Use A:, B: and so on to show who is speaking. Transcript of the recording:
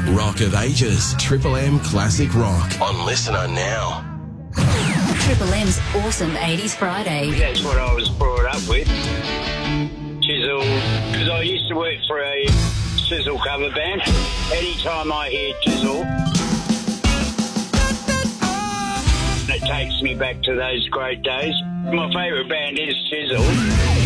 A: Rock of Ages, Triple M Classic Rock on Listener Now.
B: Triple M's Awesome 80s Friday.
C: That's what I was brought up with. Chisel, because I used to work for a Sizzle cover band. Anytime I hear Chisel, it takes me back to those great days. My favourite band is Chisel.